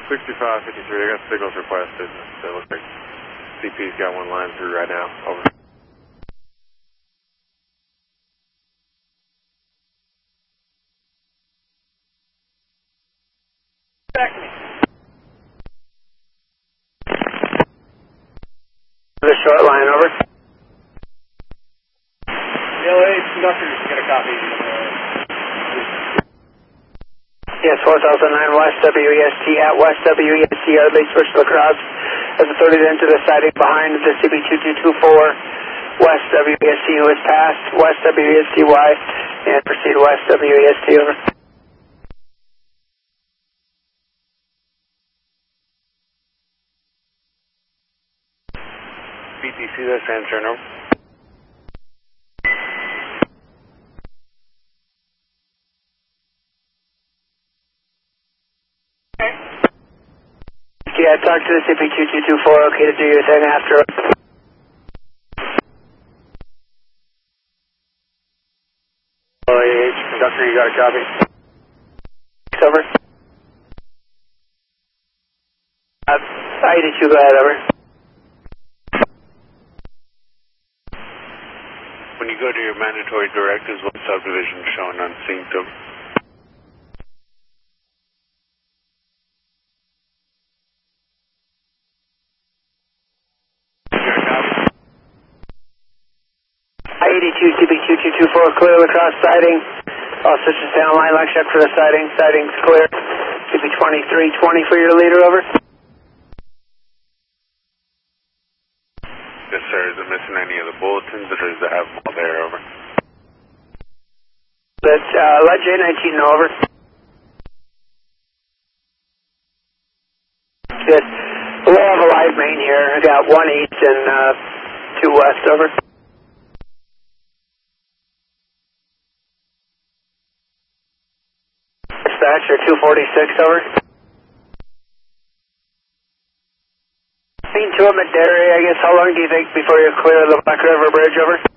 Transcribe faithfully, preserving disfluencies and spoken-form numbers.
sixty-five fifty-three, I got signals requested. So it looks like C P's got one line through right now. Over. Back to me. The short line, over. The L A conductor, just get a copy. Yes, four thousand nine West W E S T at West W E S T, Yardley, switch to the cross as the thirty into the siding behind the C B two two two four, West W E S T who is past, West W E S T Y, and proceed West W E S T, over. B T C, that's answering, over. Yeah, talk to the C P two two two four, okay to do your thing after. L A H, conductor, you got a copy? Over. Uh, I eighty-two, go ahead, over. When you go to your mandatory directives, what subdivision shown on synced, over? I eighty-two, C B two two two four, clear across siding. All switches down line, line check for the siding. Siding's clear. C B twenty-three twenty for your leader, over. Yes, sir. Is it missing any of the bulletins, or does it have them all there, over? Let's, uh, let J nineteen know, over. Good. We'll have a live main here. I got one east and, uh, two west, over. Dispatcher two forty-six, over. Mean to him at Derry, I guess. How long do you think before you're clear of the Black River Bridge, over?